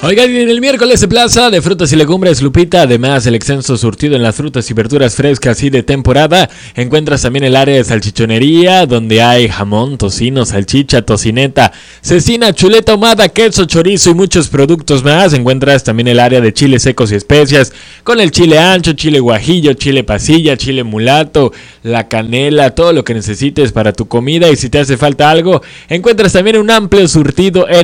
Oigan, en el miércoles de Plaza de Frutas y Legumbres Lupita, además del extenso surtido en las frutas y verduras frescas y de temporada, encuentras también el área de salchichonería, donde hay jamón, tocino, salchicha, tocineta, cecina, chuleta ahumada, queso, chorizo y muchos productos más. Encuentras también el área de chiles secos y especias, con el chile ancho, chile guajillo, chile pasilla, chile mulato, la canela, todo lo que necesites para tu comida. Y si te hace falta algo, encuentras también un amplio surtido en